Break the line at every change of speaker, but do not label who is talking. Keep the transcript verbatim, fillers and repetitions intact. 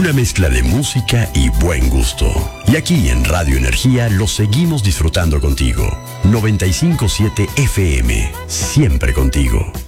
Una mezcla de música y buen gusto. Y aquí en Radio Energía lo seguimos disfrutando contigo. noventa y cinco punto siete F M, siempre contigo.